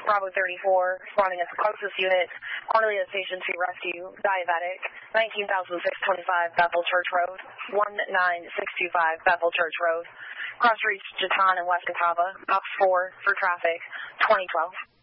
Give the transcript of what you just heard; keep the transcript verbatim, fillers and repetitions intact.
Bravo thirty-four, responding as the closest unit, Cornelia Station to rescue, diabetic, nineteen thousand six hundred twenty-five Bethel Church Road, one nine six two five Bethel Church Road, cross reach Jatan and West Catawba, box four for traffic, twenty twelve.